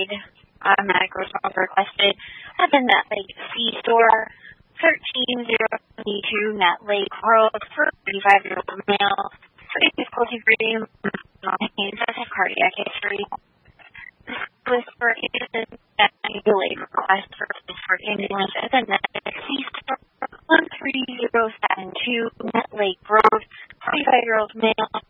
need automatic response requested. Up in that Lake C-Store, 13072 Net Lake Road, for 35-year-old male, difficulty breathing, excessive cardiac history. With for instance, delayed request for ambulance at the Net C-Store, 13072 Net Lake Road, 35-year-old male,